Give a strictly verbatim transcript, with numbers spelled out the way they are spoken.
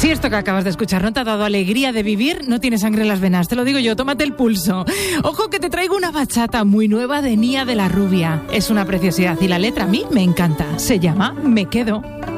Si esto que acabas de escuchar no te ha dado alegría de vivir, no tienes sangre en las venas, te lo digo yo, tómate el pulso. Ojo que te traigo una bachata muy nueva de Nia de la Rubia. Es una preciosidad y la letra a mí me encanta. Se llama Me Quedo.